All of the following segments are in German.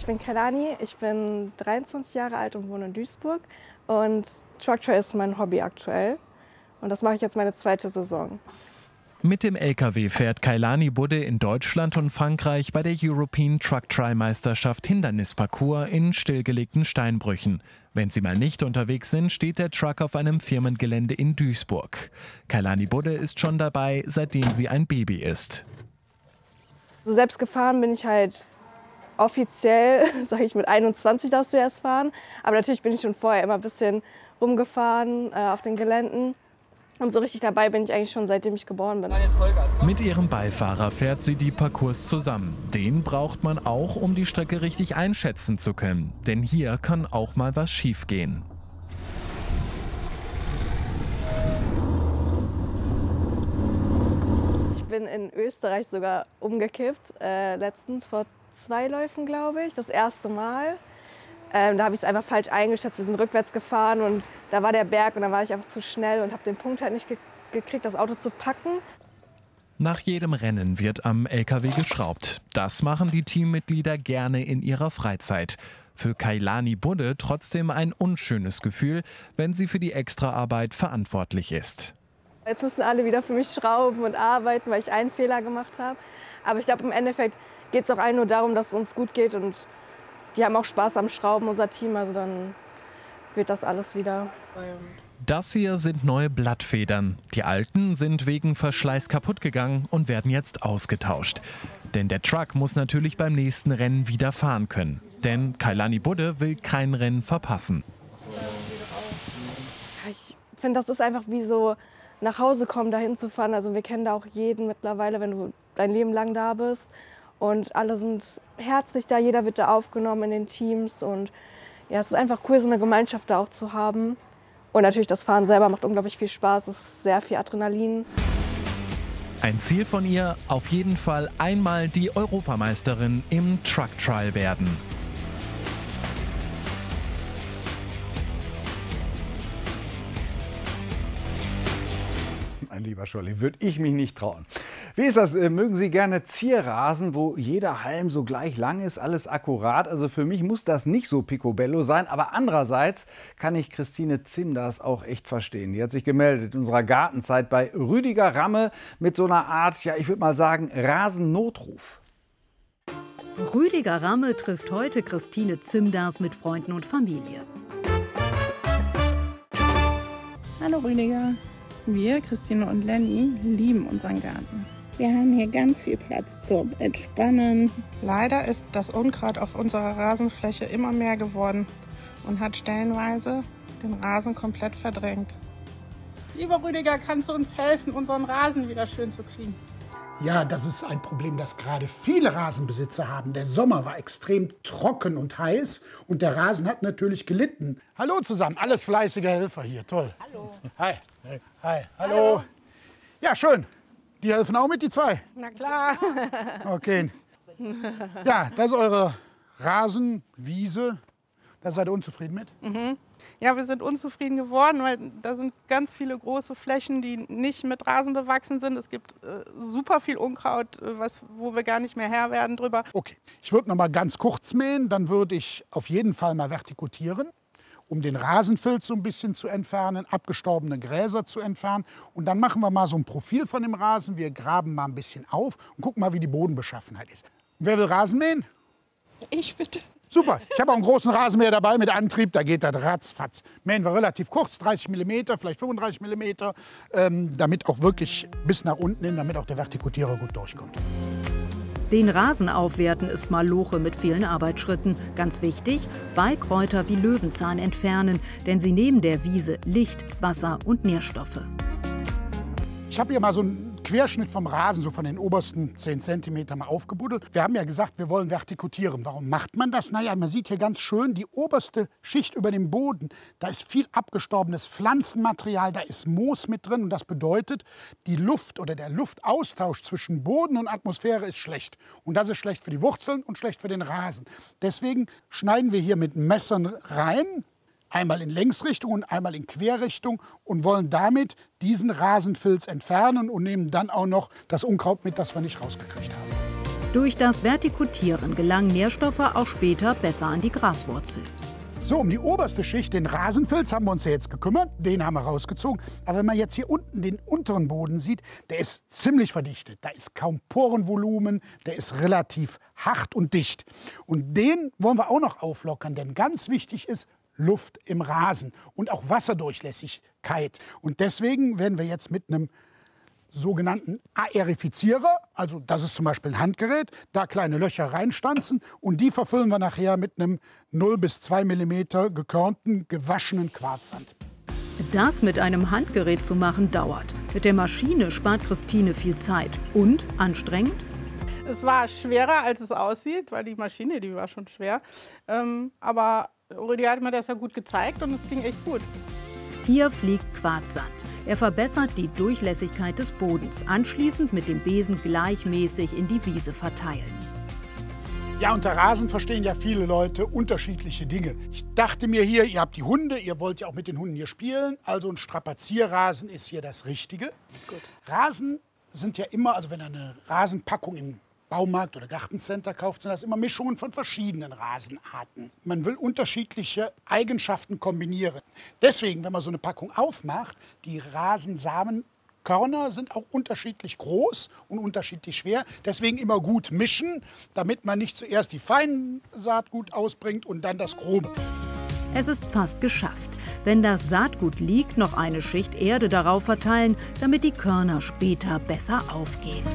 ich bin Kailani, ich bin 23 Jahre alt und wohne in Duisburg. Und Trucktrail ist mein Hobby aktuell. Und das mache ich jetzt meine 2. Saison. Mit dem LKW fährt Kailani Budde in Deutschland und Frankreich bei der European Truck Tri Meisterschaft Hindernisparcours in stillgelegten Steinbrüchen. Wenn sie mal nicht unterwegs sind, steht der Truck auf einem Firmengelände in Duisburg. Kailani Budde ist schon dabei, seitdem sie ein Baby ist. So selbst gefahren bin ich halt offiziell, sage ich, mit 21 darfst du erst fahren. Aber natürlich bin ich schon vorher immer ein bisschen rumgefahren auf den Geländen. Und so richtig dabei bin ich eigentlich schon, seitdem ich geboren bin. Mit ihrem Beifahrer fährt sie die Parcours zusammen. Den braucht man auch, um die Strecke richtig einschätzen zu können. Denn hier kann auch mal was schiefgehen. Ich bin in Österreich sogar umgekippt, letztens vor 2 Läufen, glaube ich, das erste Mal. Da habe ich es einfach falsch eingeschätzt. Wir sind rückwärts gefahren und da war der Berg und dann war ich einfach zu schnell und habe den Punkt halt nicht gekriegt, das Auto zu packen. Nach jedem Rennen wird am LKW geschraubt. Das machen die Teammitglieder gerne in ihrer Freizeit. Für Kailani Budde trotzdem ein unschönes Gefühl, wenn sie für die Extraarbeit verantwortlich ist. Jetzt müssen alle wieder für mich schrauben und arbeiten, weil ich einen Fehler gemacht habe. Aber ich glaube, im Endeffekt geht es auch allen nur darum, dass es uns gut geht und die haben auch Spaß am Schrauben, unser Team, also dann wird das alles wieder. Das hier sind neue Blattfedern. Die alten sind wegen Verschleiß kaputt gegangen und werden jetzt ausgetauscht. Denn der Truck muss natürlich beim nächsten Rennen wieder fahren können. Denn Kailani Budde will kein Rennen verpassen. Ich finde, das ist einfach wie so nach Hause kommen, dahin zu fahren. Also wir kennen da auch jeden mittlerweile, wenn du dein Leben lang da bist. Und alle sind herzlich da, jeder wird da aufgenommen in den Teams. Und ja, es ist einfach cool, so eine Gemeinschaft da auch zu haben. Und natürlich das Fahren selber macht unglaublich viel Spaß, es ist sehr viel Adrenalin. Ein Ziel von ihr, auf jeden Fall einmal die Europameisterin im Truck Trial werden. Mein lieber Scholli, würde ich mich nicht trauen. Wie ist das? Mögen Sie gerne Zierrasen, wo jeder Halm so gleich lang ist, alles akkurat? Also für mich muss das nicht so picobello sein. Aber andererseits kann ich Christine Zimders auch echt verstehen. Die hat sich gemeldet in unserer Gartenzeit bei Rüdiger Ramme mit so einer Art, ja, ich würde mal sagen, Rasennotruf. Rüdiger Ramme trifft heute Christine Zimders mit Freunden und Familie. Hallo Rüdiger. Wir, Christine und Lenny, lieben unseren Garten. Wir haben hier ganz viel Platz zum Entspannen. Leider ist das Unkraut auf unserer Rasenfläche immer mehr geworden und hat stellenweise den Rasen komplett verdrängt. Lieber Rüdiger, kannst du uns helfen, unseren Rasen wieder schön zu kriegen? Ja, das ist ein Problem, das gerade viele Rasenbesitzer haben. Der Sommer war extrem trocken und heiß und der Rasen hat natürlich gelitten. Hallo zusammen, alles fleißige Helfer hier, toll. Hallo. Hi. Hi. Hallo. Ja, schön. Die helfen auch mit, die 2? Na klar. Okay. Ja, das ist eure Rasenwiese. Da seid ihr unzufrieden mit? Mhm. Ja, wir sind unzufrieden geworden, weil da sind ganz viele große Flächen, die nicht mit Rasen bewachsen sind. Es gibt super viel Unkraut, wo wir gar nicht mehr Herr werden drüber. Okay, ich würde noch mal ganz kurz mähen. Dann würde ich auf jeden Fall mal vertikutieren, um den Rasenfilz so ein bisschen zu entfernen, abgestorbene Gräser zu entfernen. Und dann machen wir mal so ein Profil von dem Rasen. Wir graben mal ein bisschen auf und gucken mal, wie die Bodenbeschaffenheit ist. Wer will Rasen mähen? Ich bitte. Super, ich habe auch einen großen Rasenmäher dabei mit Antrieb, da geht das ratzfatz. Mähen wir relativ kurz, 30 mm, vielleicht 35 mm, damit auch wirklich bis nach unten hin, damit auch der Vertikutierer gut durchkommt. Den Rasen aufwerten ist Maloche mit vielen Arbeitsschritten. Ganz wichtig, Beikräuter wie Löwenzahn entfernen, denn sie nehmen der Wiese Licht, Wasser und Nährstoffe. Ich habe hier mal so einen Querschnitt vom Rasen, so von den obersten 10 cm mal aufgebuddelt. Wir haben ja gesagt, wir wollen vertikutieren. Warum macht man das? Naja, man sieht hier ganz schön die oberste Schicht über dem Boden. Da ist viel abgestorbenes Pflanzenmaterial, da ist Moos mit drin. Und das bedeutet, die Luft oder der Luftaustausch zwischen Boden und Atmosphäre ist schlecht. Und das ist schlecht für die Wurzeln und schlecht für den Rasen. Deswegen schneiden wir hier mit Messern rein. Einmal in Längsrichtung und einmal in Querrichtung und wollen damit diesen Rasenfilz entfernen und nehmen dann auch noch das Unkraut mit, das wir nicht rausgekriegt haben. Durch das Vertikutieren gelangen Nährstoffe auch später besser an die Graswurzel. So, um die oberste Schicht, den Rasenfilz, haben wir uns ja jetzt gekümmert. Den haben wir rausgezogen. Aber wenn man jetzt hier unten den unteren Boden sieht, der ist ziemlich verdichtet. Da ist kaum Porenvolumen, der ist relativ hart und dicht. Und den wollen wir auch noch auflockern, denn ganz wichtig ist Luft im Rasen und auch Wasserdurchlässigkeit. Und deswegen werden wir jetzt mit einem sogenannten Aerifizierer, also das ist zum Beispiel ein Handgerät, da kleine Löcher reinstanzen und die verfüllen wir nachher mit einem 0 bis 2 mm gekörnten, gewaschenen Quarzsand. Das mit einem Handgerät zu machen dauert. Mit der Maschine spart Christine viel Zeit. Und anstrengend? Es war schwerer, als es aussieht, weil die Maschine, die war schon schwer. Aber Rüdiger hat mir das ja gut gezeigt und es ging echt gut. Hier fliegt Quarzsand. Er verbessert die Durchlässigkeit des Bodens. Anschließend mit dem Besen gleichmäßig in die Wiese verteilen. Ja, unter Rasen verstehen ja viele Leute unterschiedliche Dinge. Ich dachte mir hier, ihr habt die Hunde, ihr wollt ja auch mit den Hunden hier spielen. Also ein Strapazierrasen ist hier das Richtige. Gut. Rasen sind ja immer, also wenn ihr eine Rasenpackung im Baumarkt oder Gartencenter kauft, sind das immer Mischungen von verschiedenen Rasenarten. Man will unterschiedliche Eigenschaften kombinieren. Deswegen, wenn man so eine Packung aufmacht, die Rasensamenkörner sind auch unterschiedlich groß und unterschiedlich schwer. Deswegen immer gut mischen, damit man nicht zuerst die feinen Saatgut ausbringt und dann das grobe. Es ist fast geschafft. Wenn das Saatgut liegt, noch eine Schicht Erde darauf verteilen, damit die Körner später besser aufgehen.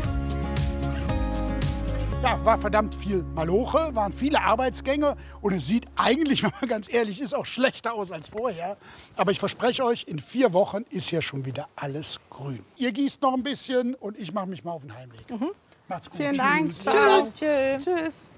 Ja, war verdammt viel Maloche, waren viele Arbeitsgänge und es sieht eigentlich, wenn man ganz ehrlich ist, auch schlechter aus als vorher. Aber ich verspreche euch, in 4 Wochen ist hier schon wieder alles grün. Ihr gießt noch ein bisschen und ich mache mich mal auf den Heimweg. Macht's gut. Vielen Dank. Tschüss. Tschüss.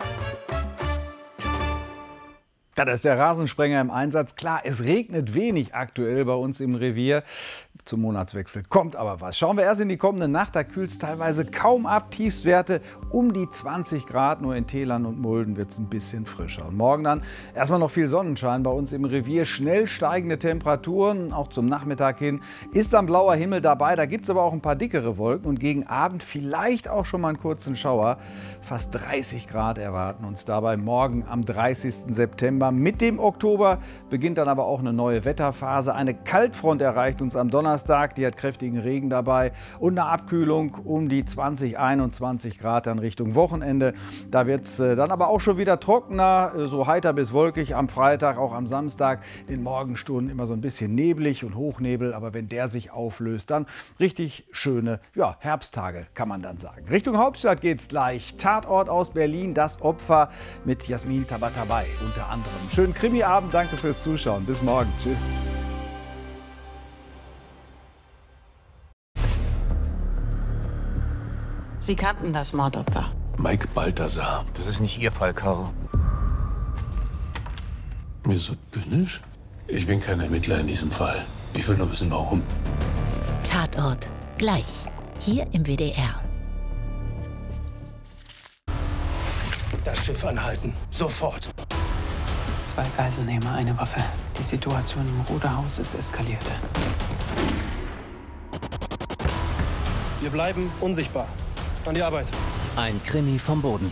Da ist der Rasensprenger im Einsatz. Klar, es regnet wenig aktuell bei uns im Revier. Zum Monatswechsel kommt aber was. Schauen wir erst in die kommende Nacht. Da kühlt es teilweise kaum ab. Tiefstwerte um die 20 Grad. Nur in Tälern und Mulden wird es ein bisschen frischer. Und morgen dann erstmal noch viel Sonnenschein bei uns im Revier. Schnell steigende Temperaturen. Auch zum Nachmittag hin ist dann blauer Himmel dabei. Da gibt es aber auch ein paar dickere Wolken. Und gegen Abend vielleicht auch schon mal einen kurzen Schauer. Fast 30 Grad erwarten uns dabei morgen am 30. September. Mit dem Oktober beginnt dann aber auch eine neue Wetterphase. Eine Kaltfront erreicht uns am Donnerstag, die hat kräftigen Regen dabei und eine Abkühlung um die 20, 21 Grad dann Richtung Wochenende. Da wird es dann aber auch schon wieder trockener, so heiter bis wolkig am Freitag, auch am Samstag. In den Morgenstunden immer so ein bisschen neblig und Hochnebel, aber wenn der sich auflöst, dann richtig schöne Herbsttage, kann man dann sagen. Richtung Hauptstadt geht's gleich. Tatort aus Berlin, das Opfer mit Jasmin Tabatabai unter anderem. Schönen Krimi-Abend, danke fürs Zuschauen. Bis morgen. Tschüss. Sie kannten das Mordopfer. Mike Balthasar. Das ist nicht Ihr Fall, Caro. Mir so zynisch? Ich bin kein Ermittler in diesem Fall. Ich will nur wissen, warum. Tatort. Gleich. Hier im WDR. Das Schiff anhalten. Sofort. 2 Geiselnehmer, eine Waffe. Die Situation im Ruderhaus ist eskaliert. Wir bleiben unsichtbar. An die Arbeit. Ein Krimi vom Boden.